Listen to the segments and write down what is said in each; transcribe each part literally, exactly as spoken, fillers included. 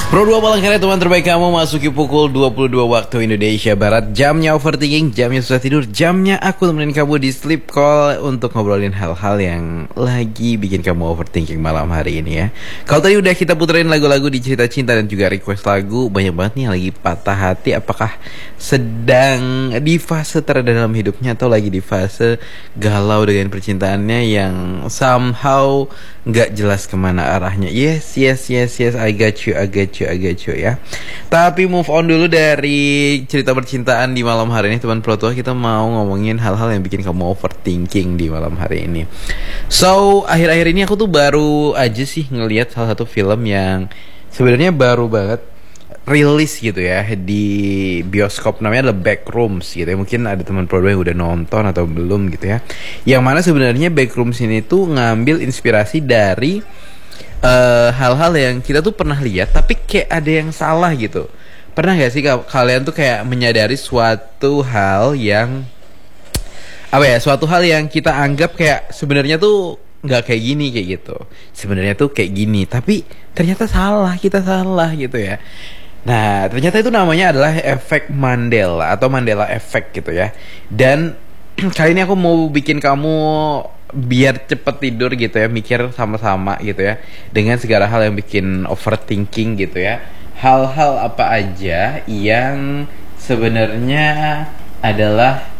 Pro dua malam karya teman terbaik kamu masuki pukul dua puluh dua waktu Indonesia Barat. Jamnya overthinking, jamnya susah tidur, jamnya aku temenin kamu di sleep call untuk ngobrolin hal-hal yang lagi bikin kamu overthinking malam hari ini ya. Kalau tadi udah kita puterin lagu-lagu di cerita cinta dan juga request lagu, banyak banget nih yang lagi patah hati. Apakah sedang di fase terendah dalam hidupnya atau lagi di fase galau dengan percintaannya yang somehow nggak jelas kemana arahnya. Yes, yes, yes, yes, I got you, I got you, I got you ya. Tapi move on dulu dari cerita percintaan di malam hari ini teman Pro Tua. Kita mau ngomongin hal-hal yang bikin kamu overthinking di malam hari ini. So, akhir-akhir ini aku tuh baru aja sih ngelihat salah satu film yang sebenarnya baru banget rilis gitu ya di bioskop, namanya The Backrooms gitu ya. Mungkin ada teman Pro yang udah nonton atau belum gitu ya. Yang mana sebenarnya Backrooms ini tuh ngambil inspirasi dari uh, hal-hal yang kita tuh pernah lihat tapi kayak ada yang salah gitu. Pernah gak sih kalian tuh kayak menyadari suatu hal yang apa ya, suatu hal yang kita anggap kayak sebenarnya tuh nggak kayak gini kayak gitu. Sebenarnya tuh kayak gini tapi ternyata salah, kita salah gitu ya. Nah, ternyata itu namanya adalah efek Mandela atau Mandela Effect gitu ya. Dan kali ini aku mau bikin kamu biar cepet tidur gitu ya, mikir sama-sama gitu ya, dengan segala hal yang bikin overthinking gitu ya. Hal-hal apa aja yang sebenarnya adalah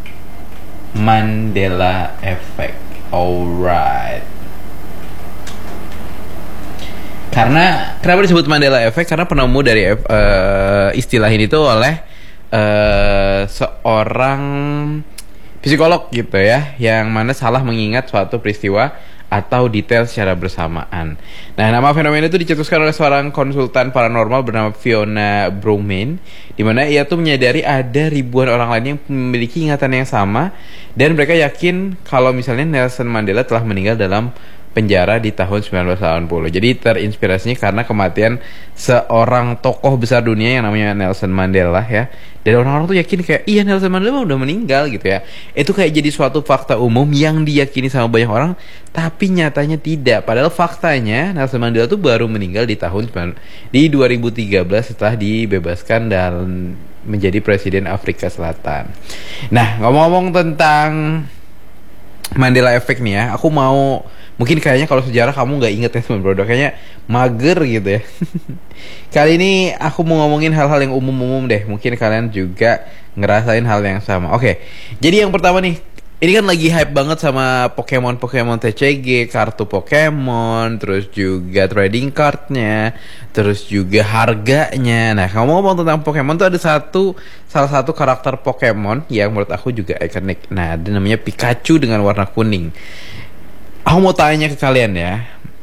Mandela Effect. Alright. Karena kenapa disebut Mandela Effect? Karena penemu dari uh, istilah ini tuh oleh uh, seorang psikolog gitu ya, yang mana salah mengingat suatu peristiwa atau detail secara bersamaan. Nah, nama fenomena itu dicetuskan oleh seorang konsultan paranormal bernama Fiona Browman, di mana ia tuh menyadari ada ribuan orang lain yang memiliki ingatan yang sama, dan mereka yakin kalau misalnya Nelson Mandela telah meninggal dalam penjara di tahun sembilan belas delapan puluh. Jadi terinspirasinya karena kematian seorang tokoh besar dunia yang namanya Nelson Mandela ya. Dan orang-orang tuh yakin kayak iya Nelson Mandela udah meninggal gitu ya. Itu kayak jadi suatu fakta umum yang diyakini sama banyak orang, tapi nyatanya tidak. Padahal faktanya Nelson Mandela tuh baru meninggal di tahun di dua ribu tiga belas setelah dibebaskan dan menjadi presiden Afrika Selatan. Nah, ngomong-ngomong tentang Mandela Effect nih ya, aku mau, mungkin kayaknya kalau sejarah kamu nggak inget ya teman bro, kayaknya mager gitu ya. Kali ini aku mau ngomongin hal-hal yang umum-umum deh, mungkin kalian juga ngerasain hal yang sama. Oke, jadi yang pertama nih, ini kan lagi hype banget sama Pokemon-Pokemon T C G, kartu Pokemon, terus juga trading cardnya, terus juga harganya. Nah, kamu ngomong tentang Pokemon tuh ada satu, salah satu karakter Pokemon yang menurut aku juga ikonik. Nah, ada namanya Pikachu dengan warna kuning. Aku mau tanya ke kalian ya,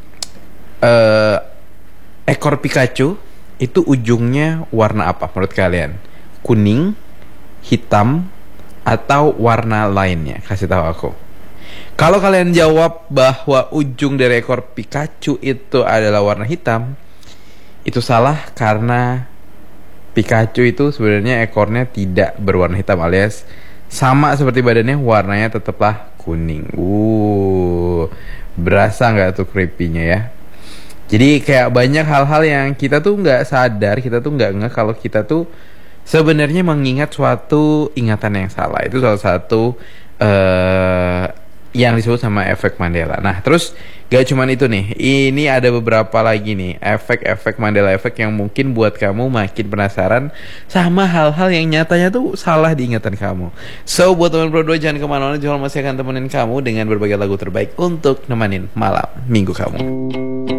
uh, ekor Pikachu itu ujungnya warna apa menurut kalian? Kuning, hitam, atau warna lainnya? Kasih tahu aku. Kalau kalian jawab bahwa ujung dari ekor Pikachu itu adalah warna hitam, itu salah, karena Pikachu itu sebenarnya ekornya tidak berwarna hitam, alias sama seperti badannya, warnanya tetaplah kuning. Uh, berasa nggak tuh creepy-nya ya? Jadi kayak banyak hal-hal yang kita tuh nggak sadar, kita tuh nggak ngeh kalau kita tuh sebenarnya mengingat suatu ingatan yang salah. Itu salah satu uh, yang disebut sama efek Mandela. Nah, terus gak cuman itu nih, ini ada beberapa lagi nih efek-efek Mandela Effect yang mungkin buat kamu makin penasaran sama hal-hal yang nyatanya tuh salah di ingatan kamu. So, buat teman Pro dua jangan kemana-mana, Joel masih akan temenin kamu dengan berbagai lagu terbaik untuk nemenin malam minggu kamu.